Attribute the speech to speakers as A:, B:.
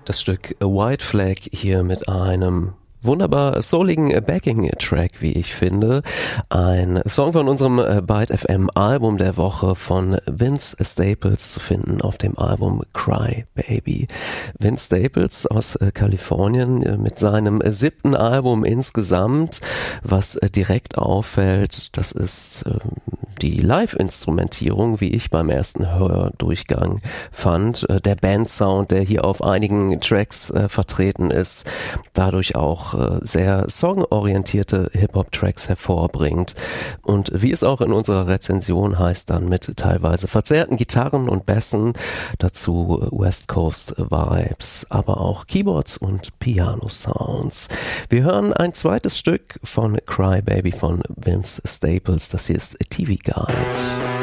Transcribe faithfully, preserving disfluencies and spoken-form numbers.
A: Das Stück A White Flag hier mit einem wunderbar souligen Backing-Track, wie ich finde. Ein Song von unserem Byte F M Album der Woche von Vince Staples zu finden auf dem Album Cry Baby. Vince Staples aus Kalifornien mit seinem siebten Album insgesamt. Was direkt auffällt, das ist die Live-Instrumentierung, wie ich beim ersten Hördurchgang fand. Der Bandsound, der hier auf einigen Tracks äh, vertreten ist, dadurch auch äh, sehr songorientierte Hip-Hop-Tracks hervorbringt. Und wie es auch in unserer Rezension heißt, dann mit teilweise verzerrten Gitarren und Bässen, dazu West Coast Vibes, aber auch Keyboards und Piano-Sounds. Wir hören ein zweites Stück von Cry Baby von Vince Staples. Das hier ist T V Guide.